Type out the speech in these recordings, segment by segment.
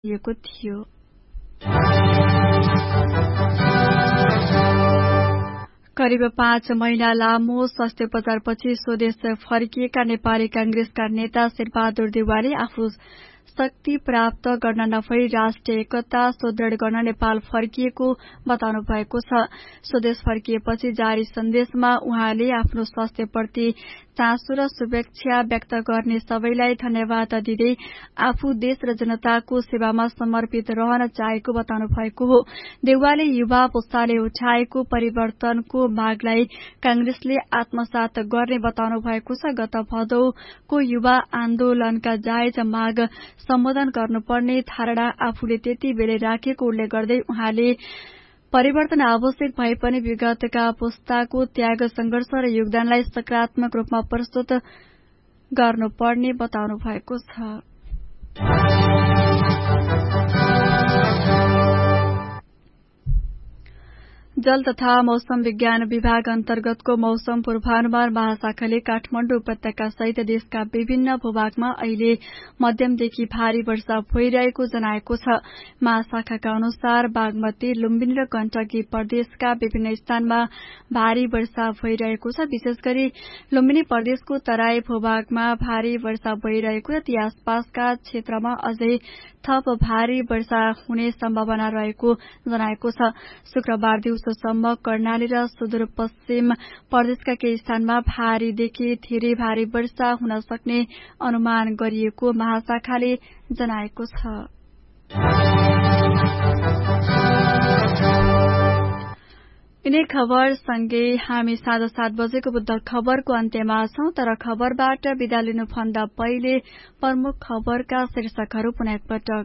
दिएको थियो। करिब 5 महिना लामो स्वास्थ्य उपचारपछि स्वदेश फर्किएका नेपाली कांग्रेसका नेता शेरबहादुर देउवाले आफू शक्ति प्राप्त गर्न नभई राष्ट्रिय एकता सुदृढ गर्न नेपाल फर्किएको बताउनु भएको छ। स्वदेश फर्किएपछि जारी सन्देशमा उहाँले आफ्नो स्वास्थ्यप्रति चासो र शुभेच्छा व्यक्त गर्ने सबैलाई धन्यवाद दिँदै आफू देश र जनताको सेवामा समर्पित रहन चाहेको बताउनु भएको हो। देउवाले युवा पुस्ताले उठाएको परिवर्तनको मागलाई कांग्रेसले आत्मसात गर्ने बताउनु भएको छ। गत भदौको युवा आन्दोलनका जायज माग सम्बोधन गर्नुपर्ने धारणा आफूले त्यति बेलै राखेको उल्लेख गर्दै उहाँले परिवर्तन आवश्यक भए पनि विगतका पुस्ताको त्याग संघर्ष र योगदानलाई सकारात्मक रूपमा प्रस्तुत गर्नुपर्ने बताउनु भएको छ। जल तथा मौसम विज्ञान विभाग अन्तर्गतको मौसम पूर्वानुमान महाशाखाले काठमाडौँ उपत्यका सहित देशका विभिन्न भूभागमा अहिले मध्यमदेखि भारी वर्षा भइरहेको जनाएको छ। महाशाखाका अनुसार बागमती, लुम्बिनी र गण्डकी प्रदेशका विभिन्न स्थानमा भारी वर्षा भइरहेको छ। विशेष गरी लुम्बिनी प्रदेशको तराई भूभागमा भारी वर्षा भइरहेको र ती आसपासका क्षेत्रमा अझै थप भारी वर्षा हुने सम्भावना रहेको जनाएको छ। शुक्रबार दिउँसोसम्म कर्णाली र सुदूरपश्चिम प्रदेशका केही स्थानमा भारीदेखि धेरै भारी वर्षा हुन सक्ने अनुमान गरिएको महाशाखाले जनाएको छ। यिनै खबर सँगै हामी साँझ 7 बजेको बुद्ध खबरको अन्त्यमा छौं। तर खबरबाट बिदा लिनुभन्दा पहिले प्रमुख खबरका शीर्षकहरू पुनः एकपटक।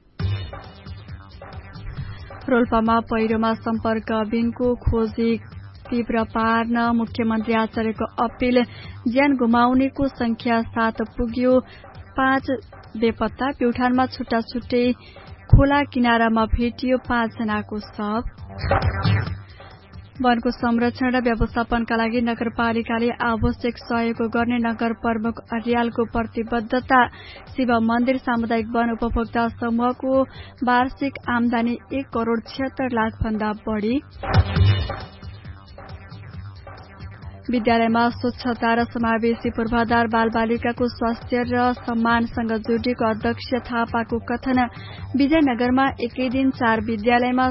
रोल्पामा पहिरोमा सम्पर्क अभियानको खोजी तीव्र पार्न मुख्यमन्त्री आचार्यको अपील। ज्यान गुमाउनेको संख्या 7 पुग्यो, 5 बेपत्ता। प्युठानमा छुट्टा छुट्टै खोला किनारामा भेटियो 5 जनाको शव। वनको संरक्षण र व्यवस्थापनका लागि नगरपालिकाले आवश्यक सहयोग गर्ने नगर प्रमुख अर्यालको प्रतिबद्धता। शिव मन्दिर सामुदायिक वन उपभोक्ता समूहको वार्षिक आमदानी 1 करोड़ 76 लाख भन्दा बढ़ी। विद्यालयमा स्वच्छता र समावेशी पूर्वाधार बालबालिकाको स्वास्थ्य र सम्मानसँग जोडिएको अध्यक्ष थापाको कथन। विजयनगरमा एकै दिन 4 विद्यालयमा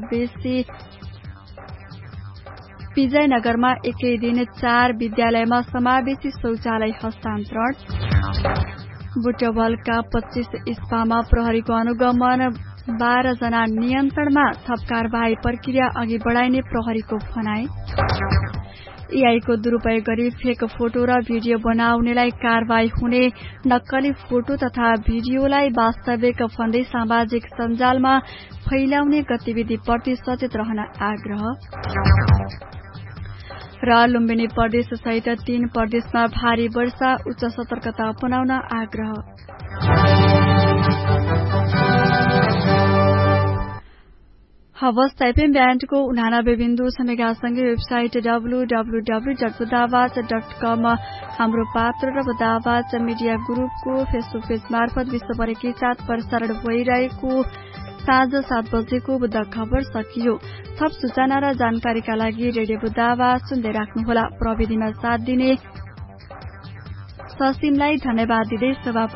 समावेशी शौचालय हस्तान्तरण। बुटवलका 25 इस्पामा प्रहरीको अनुगमन, 12 जना नियन्त्रणमा। थप कार्यवाही प्रक्रिया अघि बढ़ाइने प्रहरीको भनाई। एआईको दुरूपयोग गरी फेक फोटो र भिडियो बनाउनेलाई कार्यवाही हुने। नक्कली फोटो तथा भिडियोलाई वास्तविक भन्दै सामाजिक सञ्जालमा फैलाउने गतिविधिप्रति सचेत रहन आग्रह। र लुम्बिनी प्रदेश सहित 3 प्रदेशमा भारी वर्षा, उच्च सतर्कता अपनाउन आग्रह। हवस्, एफएम ब्यान्डको 89.6 मेगासँगै वेबसाइट www.बुदावाज.com, हाम्रो पात्र र बुदावाज मिडिया ग्रुपको फेसबुक पेज मार्फत विश्वभरकै साथ प्रसारण भइरहेको साँझ 7 बजेको बुद्ध खबर सकियो। थप सूचना र जानकारीका लागि रेडियो बुदावाज सुन्दै राख्नुहोला। प्रविधिमा साथ दिने ससिमलाई धन्यवाद दिँदै सभापति